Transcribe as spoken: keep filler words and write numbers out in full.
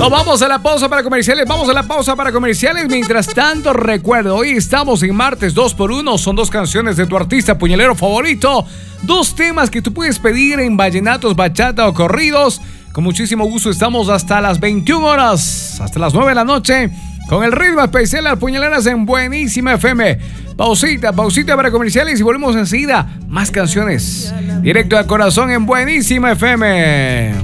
Nos vamos a la pausa para comerciales. Vamos a la pausa para comerciales. Mientras tanto, recuerdo, hoy estamos en martes dos por uno. Son dos canciones de tu artista puñalero favorito. Dos temas que tú puedes pedir en vallenatos, bachata o corridos. Con muchísimo gusto estamos hasta las veintiuna horas, hasta las nueve de la noche, con el ritmo especial de las puñaleras en Buenísima F M. Pausita, pausita para comerciales y volvemos enseguida. Más canciones. Directo al corazón en Buenísima F M.